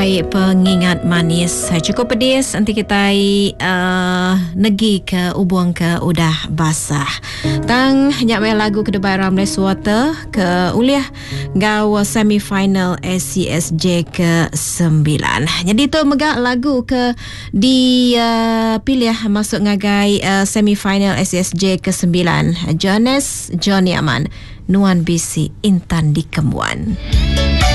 Pengingat manis cukup pedis nanti kita negi ke ubuang ke udah basah tang nyak mai lagu ke depan Ramles Water ke uliah gawa semifinal SCSJ ke-9. Jadi tu megak lagu ke di pilih masuk ngagai semifinal SCSJ ke-9. Jones Johnny Aman Nuan BC Intan di Kemuan.